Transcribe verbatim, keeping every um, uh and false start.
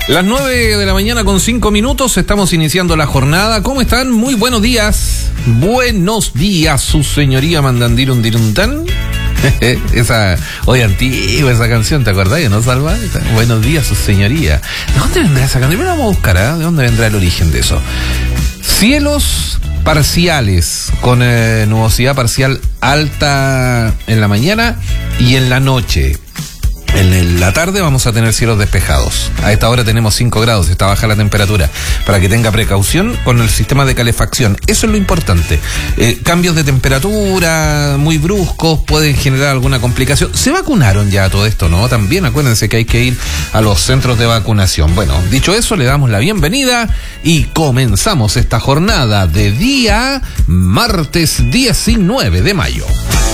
Las nueve de la mañana con cinco minutos, estamos iniciando la jornada. ¿Cómo están? Muy buenos días. Buenos días, su señoría Mandandirun Diruntan. Esa, oye, antigua esa canción, ¿te acordás? ¿No, Salva? Buenos días, su señoría. ¿De dónde vendrá esa canción? Vamos a buscar, ¿eh? ¿De dónde vendrá el origen de eso? Cielos parciales, con eh, nubosidad parcial alta en la mañana y en la noche. En la tarde vamos a tener cielos despejados. A esta hora tenemos cinco grados, está baja la temperatura. Para que tenga precaución con el sistema de calefacción. Eso es lo importante. Eh, cambios de temperatura muy bruscos pueden generar alguna complicación. Se vacunaron ya todo esto, ¿no? También acuérdense que hay que ir a los centros de vacunación. Bueno, dicho eso, le damos la bienvenida y comenzamos esta jornada de día martes diecinueve de mayo.